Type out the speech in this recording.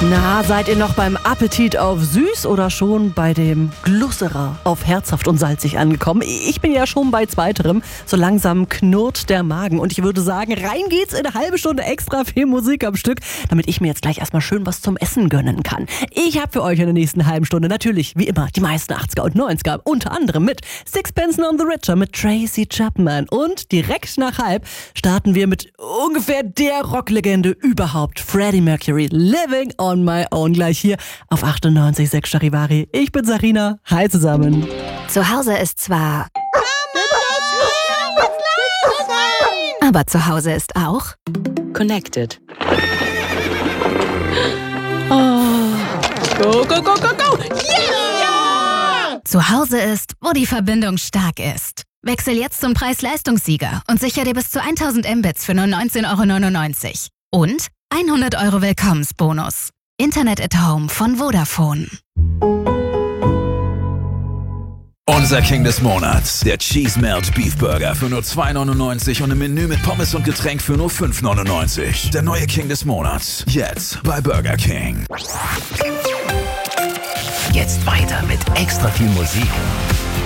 Na, seid ihr noch beim Appetit auf süß oder schon bei dem Glusserer auf herzhaft und salzig angekommen? Ich bin ja schon bei zweiterem. So langsam knurrt der Magen und ich würde sagen, rein geht's in eine halbe Stunde extra viel Musik am Stück, damit ich mir jetzt gleich erstmal schön was zum Essen gönnen kann. Ich habe für euch in der nächsten halben Stunde natürlich, wie immer, die meisten 80er und 90er, unter anderem mit Sixpence None the Richer, mit Tracy Chapman und direkt nach halb starten wir mit ungefähr der Rocklegende überhaupt, Freddie Mercury, Living on My Own, gleich hier auf 98,6 Charivari. Ich bin Sarina, hi zusammen. Zu Hause ist zwar... Aber zu Hause ist auch... Connected. Oh. Go, go, go, go, go! Yeah! Zu Hause ist, wo die Verbindung stark ist. Wechsel jetzt zum Preis-Leistungssieger und sichere dir bis zu 1000 Mbits für nur 19,99 €. Und 100 € Willkommensbonus. Internet at Home von Vodafone. Unser King des Monats, der Cheese Melt Beef Burger für nur 2,99 € und im Menü mit Pommes und Getränk für nur 5,99 €. Der neue King des Monats, jetzt bei Burger King. Jetzt weiter mit extra viel Musik.